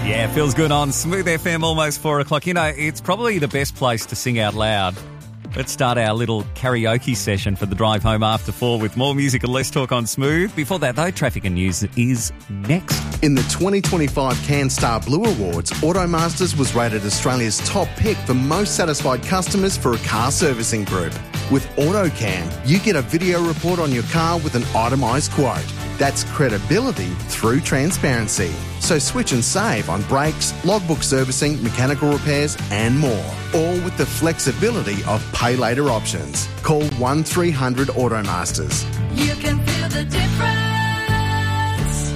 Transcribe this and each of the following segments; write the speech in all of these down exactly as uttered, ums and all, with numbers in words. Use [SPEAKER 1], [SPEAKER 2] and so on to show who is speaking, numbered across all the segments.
[SPEAKER 1] Yeah, feels good on Smooth F M, almost four o'clock. You know, it's probably the best place to sing out loud. Let's start our little karaoke session for the drive home after four with more music and less talk on Smooth. Before that, though, traffic and news is next.
[SPEAKER 2] In the twenty twenty-five CanStar Blue Awards, Automasters was rated Australia's top pick for most satisfied customers for a car servicing group. With AutoCam, you get a video report on your car with an itemised quote. That's credibility through transparency. So switch and save on brakes, logbook servicing, mechanical repairs and more. All with the flexibility of pay later options. Call one three hundred Automasters.
[SPEAKER 3] You can feel the difference.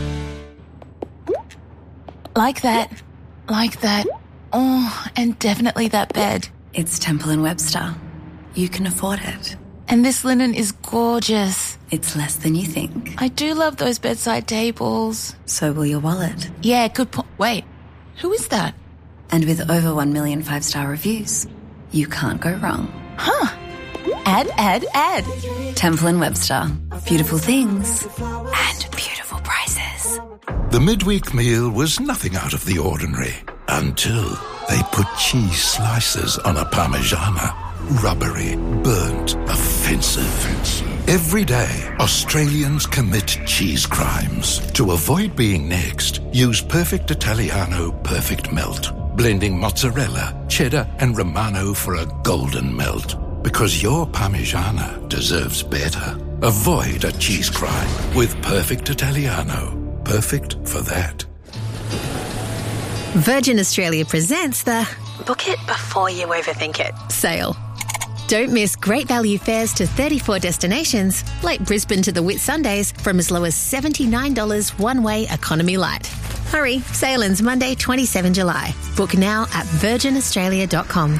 [SPEAKER 4] Like that. Like that. Oh, and definitely that bed.
[SPEAKER 5] It's Temple and Webster. You can afford it.
[SPEAKER 4] And this linen is gorgeous.
[SPEAKER 5] It's less than you think.
[SPEAKER 4] I do love those bedside tables.
[SPEAKER 5] So will your wallet.
[SPEAKER 4] Yeah, good point. Wait, who is that?
[SPEAKER 5] And with over one million five-star reviews, you can't go wrong.
[SPEAKER 4] Huh. Add, add, add.
[SPEAKER 5] Temple and Webster. Beautiful things and beautiful prices.
[SPEAKER 6] The midweek meal was nothing out of the ordinary until they put cheese slices on a Parmigiana. Rubbery, burnt, offensive. Every day, Australians commit cheese crimes. To avoid being next, use Perfect Italiano Perfect Melt, blending mozzarella, cheddar and Romano for a golden melt. Because your Parmigiana deserves better. Avoid a cheese crime with Perfect Italiano. Perfect for that.
[SPEAKER 7] Virgin Australia presents the Book It Before You Overthink It sale. Don't miss great value fares to thirty-four destinations, like Brisbane to the Whitsundays, from as low as seventy-nine dollars one-way economy light. Hurry, sale ends Monday, the twenty-seventh of July. Book now at virgin australia dot com.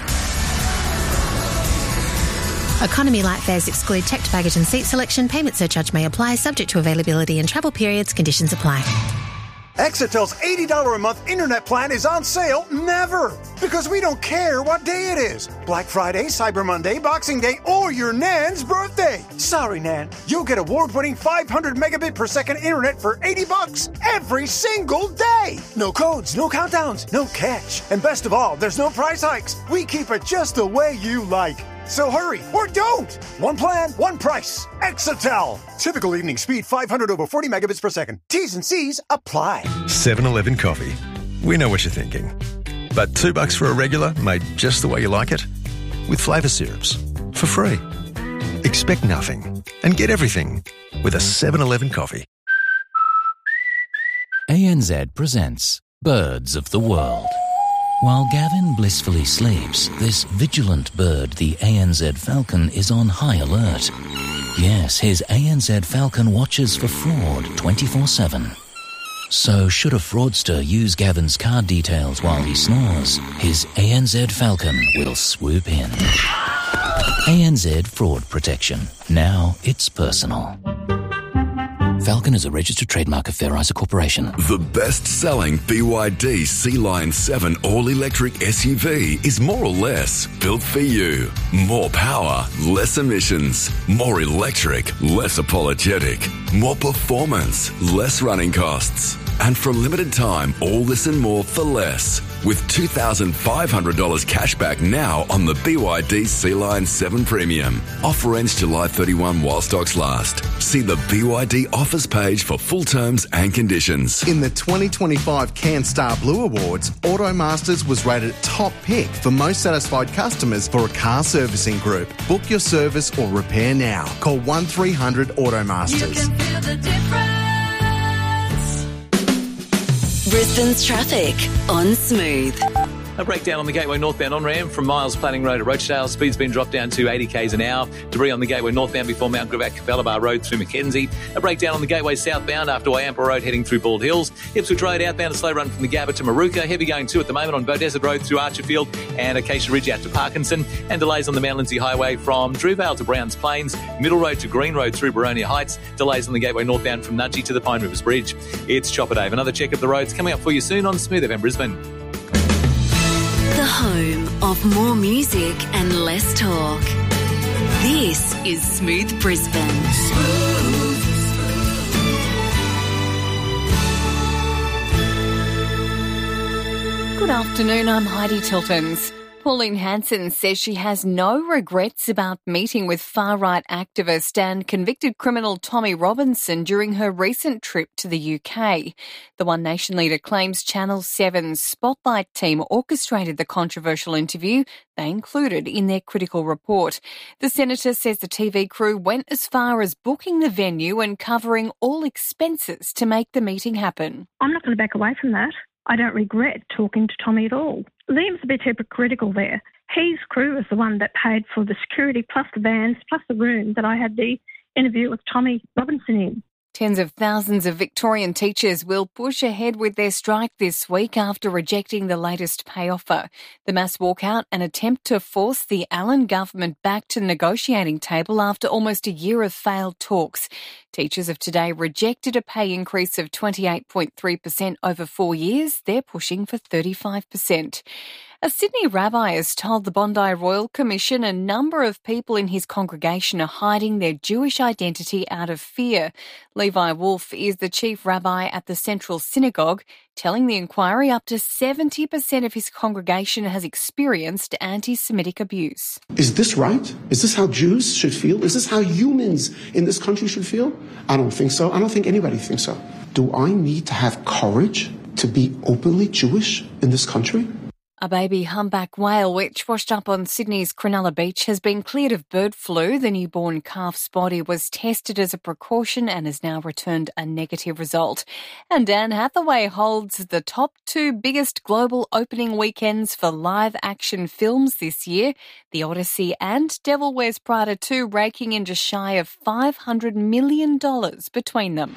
[SPEAKER 7] Economy light fares exclude checked baggage and seat selection. Payment surcharge may apply, subject to availability and travel periods. Conditions apply.
[SPEAKER 8] Exetel's eighty dollars a month internet plan is on sale never, because we don't care what day it is. Black Friday, Cyber Monday, Boxing Day, or your Nan's birthday. Sorry, Nan. You'll get award-winning five hundred megabit per second internet for eighty bucks every single day. No codes, no countdowns, no catch. And best of all, there's no price hikes. We keep it just the way you like. So hurry, or don't! One plan, one price. Exetel. Typical evening speed five hundred over forty megabits per second. T's and C's apply.
[SPEAKER 9] seven eleven coffee. We know what you're thinking. But two bucks for a regular made just the way you like it? With flavour syrups. For free. Expect nothing and get everything with a seven eleven coffee.
[SPEAKER 10] A N Z presents Birds of the World. While Gavin blissfully sleeps, this vigilant bird, the A N Z falcon, is on high alert. Yes, his A N Z falcon watches for fraud twenty-four seven. So should a fraudster use Gavin's card details while he snores, his A N Z falcon will swoop in. A N Z Fraud Protection. Now it's personal. Falcon is a registered trademark of Fair Isa Corporation.
[SPEAKER 11] The best-selling B Y D Sea Lion seven all-electric S U V is more or less built for you. More power, less emissions. More electric, less apologetic. More performance, less running costs. And for a limited time, all this and more for less. With two thousand five hundred dollars cash back now on the B Y D Sea Lion seven Premium. Offer ends July thirty-first while stocks last. See the B Y D offers page for full terms and conditions.
[SPEAKER 2] In the twenty twenty-five CanStar Blue Awards, Automasters was rated top pick for most satisfied customers for a car servicing group. Book your service or repair now. Call one three hundred Automasters.
[SPEAKER 3] You can feel the difference.
[SPEAKER 12] Brisbane's traffic on Smooth.
[SPEAKER 13] A breakdown on the Gateway northbound on-ramp from Miles Planning Road to Rochdale. Speed's been dropped down to eighty k's an hour. Debris on the Gateway northbound before Mount Gravatt, Balabar Road through Mackenzie. A breakdown on the Gateway southbound after Wayampa Road heading through Bald Hills. Ipswich Road outbound a slow run from the Gabba to Maruka. Heavy going too at the moment on Beaudesert Road through Archerfield and Acacia Ridge out to Parkinson. And delays on the Mount Lindesay Highway from Drewvale to Browns Plains. Middle Road to Green Road through Baronia Heights. Delays on the Gateway northbound from Nudgee to the Pine Rivers Bridge. It's Chopper Dave. Another check of the roads coming up for you soon on Smooth F M Brisbane.
[SPEAKER 12] The home of more music and less talk. This is Smooth Brisbane. Smooth.
[SPEAKER 14] Good afternoon, I'm Heidi Tiltons. Pauline Hanson says she has no regrets about meeting with far-right activist and convicted criminal Tommy Robinson during her recent trip to the U K. The One Nation leader claims Channel seven's Spotlight team orchestrated the controversial interview they included in their critical report. The senator says the T V crew went as far as booking the venue and covering all expenses to make the meeting happen.
[SPEAKER 15] I'm not going to back away from that. I don't regret talking to Tommy at all. Liam's a bit hypocritical there. His crew was the one that paid for the security plus the vans plus the room that I had the interview with Tommy Robinson in.
[SPEAKER 14] Tens of thousands of Victorian teachers will push ahead with their strike this week after rejecting the latest pay offer. The mass walkout, an attempt to force the Allen government back to the negotiating table after almost a year of failed talks. Teachers have today rejected a pay increase of twenty-eight point three percent over four years. They're pushing for thirty-five percent. A Sydney rabbi has told the Bondi Royal Commission a number of people in his congregation are hiding their Jewish identity out of fear. Levi Wolf is the chief rabbi at the Central Synagogue, telling the inquiry up to seventy percent of his congregation has experienced anti-Semitic abuse.
[SPEAKER 16] Is this right? Is this how Jews should feel? Is this how humans in this country should feel? I don't think so. I don't think anybody thinks so. Do I need to have courage to be openly Jewish in this country?
[SPEAKER 14] A baby humpback whale which washed up on Sydney's Cronulla Beach has been cleared of bird flu. The newborn calf's body was tested as a precaution and has now returned a negative result. And Anne Hathaway holds the top two biggest global opening weekends for live-action films this year. The Odyssey and Devil Wears Prada two raking in just shy of five hundred million dollars between them.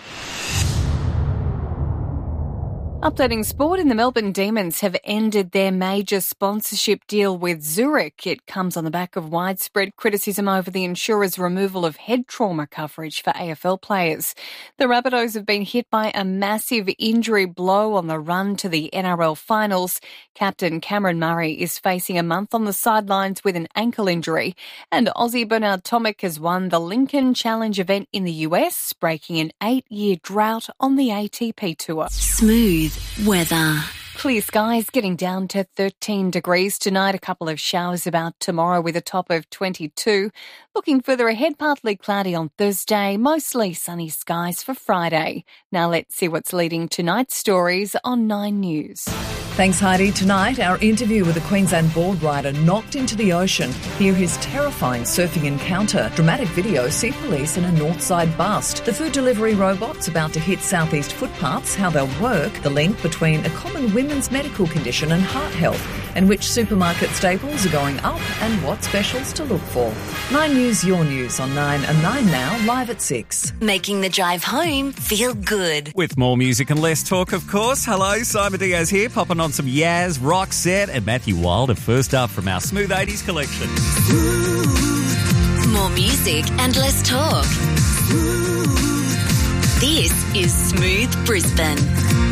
[SPEAKER 14] Updating sport, in the Melbourne Demons have ended their major sponsorship deal with Zurich. It comes on the back of widespread criticism over the insurer's removal of head trauma coverage for A F L players. The Rabbitohs have been hit by a massive injury blow on the run to the N R L finals. Captain Cameron Murray is facing a month on the sidelines with an ankle injury. And Aussie Bernard Tomic has won the Lincoln Challenge event in the U S, breaking an eight-year drought on the A T P Tour.
[SPEAKER 12] Smooth weather.
[SPEAKER 14] Clear skies, getting down to thirteen degrees tonight. A couple of showers about tomorrow with a top of twenty-two. Looking further ahead, partly cloudy on Thursday, mostly sunny skies for Friday. Now let's see what's leading tonight's stories on Nine News.
[SPEAKER 17] Thanks, Heidi. Tonight, our interview with a Queensland board rider knocked into the ocean. Hear his terrifying surfing encounter. Dramatic video, see police in a Northside bust. The food delivery robots about to hit southeast footpaths, how they'll work. The link between a common women's medical condition and heart health. And which supermarket staples are going up and what specials to look for. Nine News, your news on nine and nine now, live at six.
[SPEAKER 12] Making the drive home feel good.
[SPEAKER 1] With more music and less talk, of course. Hello, Simon Diaz here, popping on some Yaz, Roxette and Matthew Wilder. First up from our Smooth eighties collection.
[SPEAKER 12] More music and less talk. This is Smooth Brisbane.